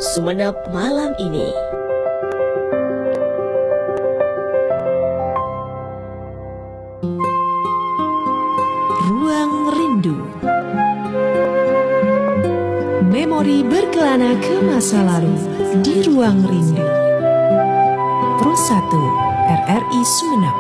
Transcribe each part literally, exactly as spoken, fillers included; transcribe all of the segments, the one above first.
Sumenep malam ini. Ruang Rindu. Memori berkelana ke masa lalu di Ruang Rindu. Pro satu R R I Sumenep.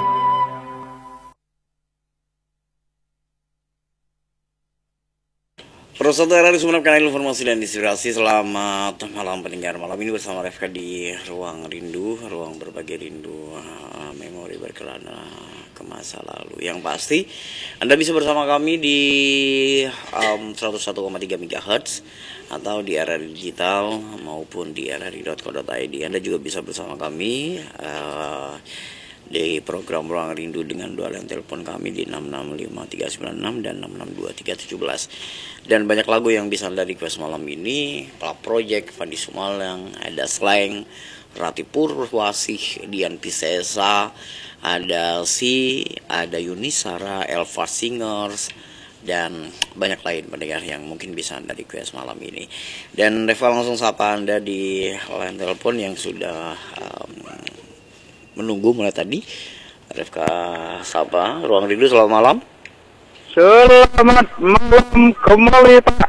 Pro satu R R I Sumenep, kanal informasi dan inspirasi. Selamat malam pendengar. Malam ini bersama Refka di Ruang Rindu, ruang berbagi rindu, memori berkelana ke masa lalu. Yang pasti Anda bisa bersama kami di um, seratus satu koma tiga megahertz atau di R R I Digital maupun di r r i dot co dot i d. Anda juga bisa bersama kami uh, di program Ruang Rindu dengan dua line telepon kami di enam enam lima tiga sembilan enam dan enam enam dua tiga tujuh satu. Dan banyak lagu yang bisa Anda request malam ini. Plap Project, Fandi Sumalang, ada Slang, Rati Purwasih, Dian Piscesa, ada Si, ada Yunisara, Elva Singers, dan banyak lain pendengar yang mungkin bisa Anda request malam ini. Dan Reva langsung sapa Anda di line telepon yang sudah um, menunggu mulai tadi. Refka sapa Ruang Rindu, selamat malam. Selamat malam kembali Pak.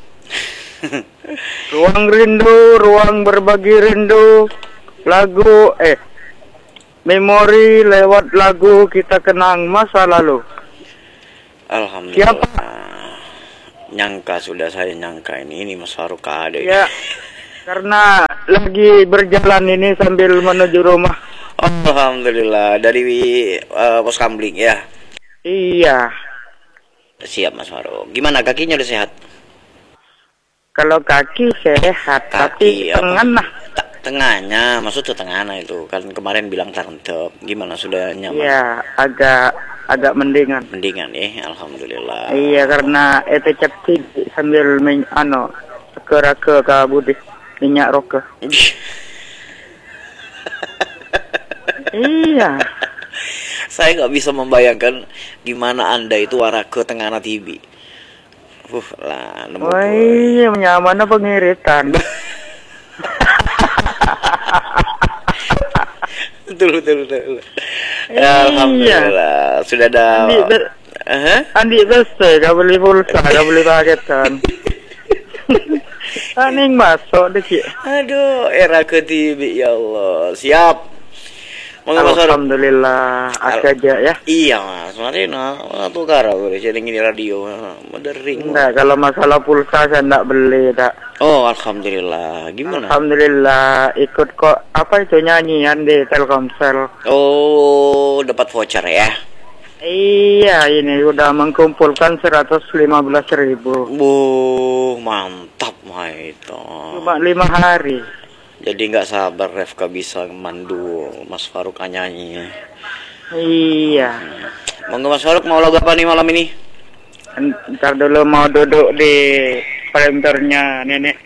Ruang Rindu, ruang berbagi rindu. Lagu eh memori lewat lagu kita kenang masa lalu. Alhamdulillah. Siapa? Nyangka sudah saya nyangka ini ini Mas Faruk ada. Ya. Karena lagi berjalan ini sambil menuju rumah. Alhamdulillah, dari uh, Pos Kambling ya. Iya. Siap Mas Faruk. Gimana kakinya udah sehat? Kalau kaki sehat, kaki, tapi tengah. Tengahnya, maksudnya tengahnya itu kan kemarin bilang terentep. Gimana, sudah nyaman? Iya, agak agak mendingan. Mendingan ya, alhamdulillah. Iya, karena itu cepet sambil men, ano ke-ke ke budi minyak roke. Iya. Saya nggak bisa membayangkan gimana Anda itu warake tengah T V. Uh lah, nemu. Oh iya, nyaman pengiritan. betul betul betul. Ya, alhamdulillah sudah ada. Andi, ber uh-huh. Andi beste, gak beli pulsa, gak beli paketan. Aning masuk deh. Aduh, era ke T V ya Allah. Siap. Alhamdulillah, aja ya. Iya mas, kemarin aku kara boleh jadi ini radio, modering. Enggak, kalau masalah pulsa saya enggak beli, tak. Oh, alhamdulillah. Gimana? Alhamdulillah, ikut kok apa itu nyanyian di Telkomsel. Oh, dapat voucher ya? Iya, ini udah mengumpulkan seratus lima belas ribu. Bu, mantap mah itu. Cuma lima hari. Jadi nggak sabar Refka bisa mandu Mas Faruk nyanyi. Iya. Monggo Mas Faruk, mau lagu apa nih malam ini? Ntar dulu mau duduk di printernya nenek.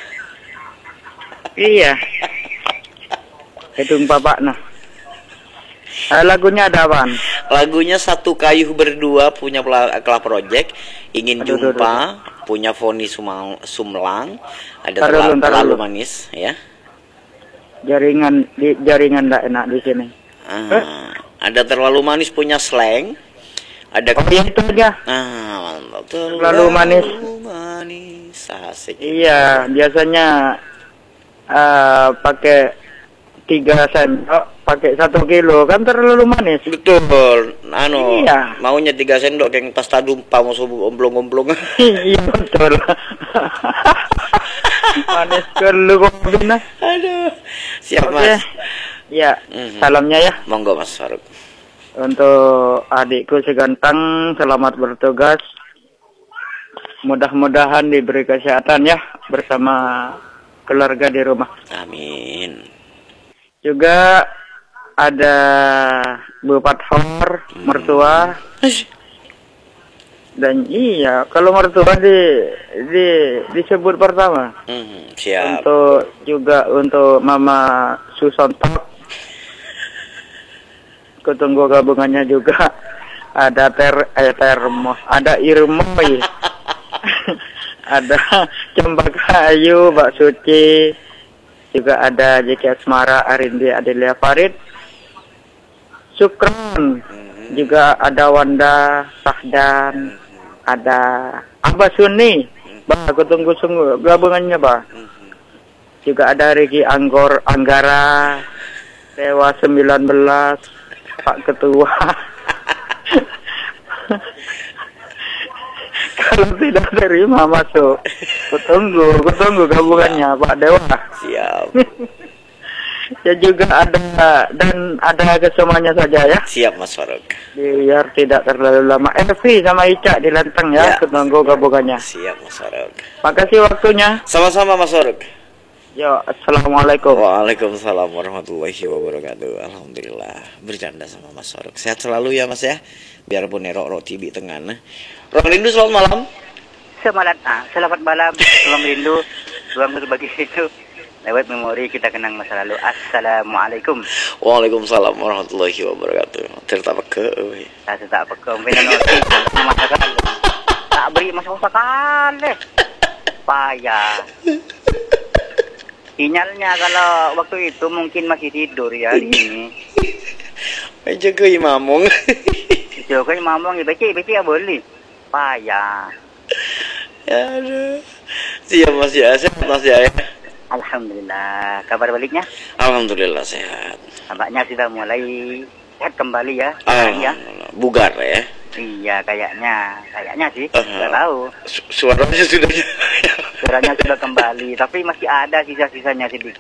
Iya. Hitung bapak nah. Eh, lagunya ada apaan? Lagunya Satu Kayu Berdua punya Plap Project, Ingin aduh, Jumpa aduh, aduh. punya Foni Sumlang, ada terlalu, terlalu manis ya. Jaringan di jaringan enggak enak di sini. Ah, eh? Ada Terlalu Manis punya Slang. Ada oh, ya itu aja. Ah, mantap. Terlalu, terlalu manis. manis. Asik. Iya, biasanya uh, pakai tiga sendok, pakai satu kilo kan terlalu manis. Betul. Anu, iya. Maunya tiga sendok yang pasta dumpa mau subuh omblong-omblong. Iya betul. Manis kelu kok. Aduh. Siap okay. Mas. Ya, mm-hmm. Salamnya ya. Monggo Mas Faruk. Untuk adikku si ganteng, selamat bertugas. Mudah-mudahan diberi kesehatan ya bersama keluarga di rumah. Amin. Juga ada Bupat Hor, hmm. mertua. Dan iya, kalau mertua di, di disebut pertama. Hmm, siap. Untuk juga untuk Mama Susontok. Kutunggu gabungannya juga. Ada ter eh, termos, ada Irmoy. Ada Cempaka Ayu, Mbak Suci, juga ada J K Asmara, Arindi, Adelia Farid, Sukron, Mhm. juga ada Wanda, Sahdan, ada Abah Suni. Bah, aku tunggu sungguh gabungannya, Bah. Mhm. Juga ada Regi Anggor, Anggara, Dewa sembilan belas, Pak Ketua. Kalau tidak terima masuk, kutunggu, kutunggu gabungannya Pak Dewa. Siap. Ya juga ada dan ada kesemuanya saja ya. Siap Mas Faruk. Biar tidak terlalu lama. Evi sama Ica di Lenteng ya, Ya. kutunggu gabungannya. Siap Mas Faruk. Makasih waktunya. Sama-sama Mas Faruk. Yo, assalamualaikum. Waalaikumsalam warahmatullahi wabarakatuh. Alhamdulillah. Bercanda sama Mas Faruk. Sehat selalu ya Mas ya. Biarpun nerok rok tibi tengah. Ruang Rindu selamat malam. Selamat, ah, selamat malam, ruang rindu, ruang berbagi itu. Lewat memori kita kenang masa lalu. Assalamualaikum. Waalaikumsalam warahmatullahi wabarakatuh. Cerita apa ke? Tak tak apa kau benar nasi masakan. Tak beri masuk masakan deh. Payah. Sinyalnya kalau waktu itu mungkin masih tidur ya di sini. Aja ke imamong. Itu kan mamang ya becik becik ya boleh. Payah. Aduh. Siap Mas ya, sehat Mas ya. Alhamdulillah. Kabar baliknya? Alhamdulillah sehat. Tampaknya sudah mulai sehat kembali ya. Ya. Alhamdulillah. Bugar ya. Iya kayaknya, kayaknya sih, Uh, nggak tahu. Su- Suaranya sudah Suaranya sudah kembali, tapi masih ada sisa-sisanya sedikit.